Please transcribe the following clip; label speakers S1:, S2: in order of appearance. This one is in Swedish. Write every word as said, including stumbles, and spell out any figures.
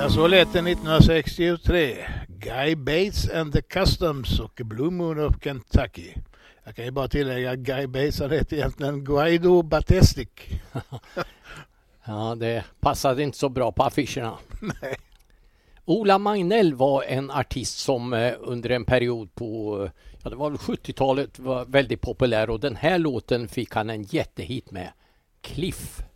S1: Ja, så lät det nittonhundrasextiotre. Guy Bates and the Customs och Blue Moon of Kentucky. Jag kan ju bara tillägga att Guy Bates har rätt egentligen Guido Batestic.
S2: Ja, det passade inte så bra på affischerna.
S1: Nej.
S2: Ola Magnell var en artist som eh, under en period på ja, det var väl sjuttiotalet var väldigt populär, och den här låten fick han en jättehit med. Cliff.